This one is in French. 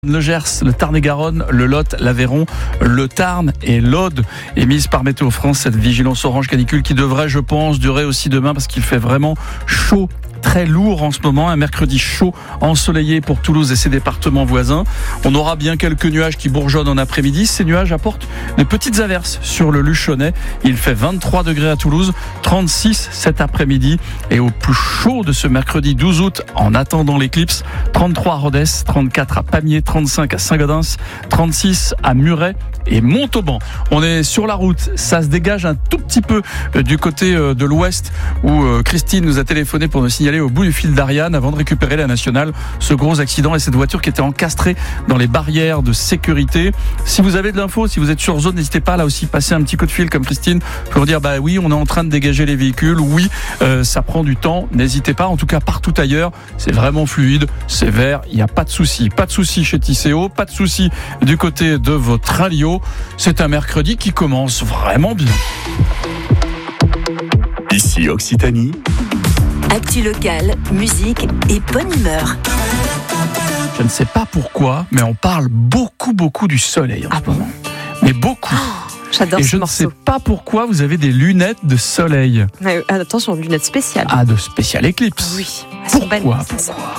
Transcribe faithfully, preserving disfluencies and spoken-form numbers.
Le Gers, le Tarn-et-Garonne, le Lot, l'Aveyron, le Tarn et l'Aude émise par Météo France. Cette vigilance orange canicule qui devrait, je pense, durer aussi demain parce qu'il fait vraiment chaud. Très lourd en ce moment, un mercredi chaud, ensoleillé pour Toulouse et ses départements voisins. On aura bien quelques nuages qui bourgeonnent en après-midi. Ces nuages apportent des petites averses sur le Luchonnais. Il fait vingt-trois degrés à Toulouse, trente-six cet après-midi. Et au plus chaud de ce mercredi douze août, en attendant l'éclipse, trente-trois à Rodez, trente-quatre à Pamiers, trente-cinq à Saint-Gaudens, trente-six à Muret et Montauban. On est sur la route, ça se dégage un tout petit peu du côté de l'ouest où Christine nous a téléphoné pour nous signaler au bout du fil d'Ariane avant de récupérer la nationale ce gros accident et cette voiture qui était encastrée dans les barrières de sécurité. Si vous avez de l'info, si vous êtes sur zone, n'hésitez pas là aussi passer un petit coup de fil comme Christine pour dire bah oui, on est en train de dégager les véhicules, oui, euh, ça prend du temps, n'hésitez pas. En tout cas, partout ailleurs, c'est vraiment fluide, c'est vert, il n'y a pas de souci, pas de souci chez Tisséo, pas de souci du côté de votre Alio. C'est un mercredi qui commence vraiment bien. Ici Occitanie. Actu locale, musique et bonne humeur. Je ne sais pas pourquoi, mais on parle beaucoup, beaucoup du soleil en Ah ce bon moment. Mais beaucoup. Oh, j'adore Et ce je morceau. ne sais pas pourquoi vous avez des lunettes de soleil. Euh, attention, lunettes spéciales. Ah, de spécial éclipse. Oui, elles sont belles. Pourquoi, pourquoi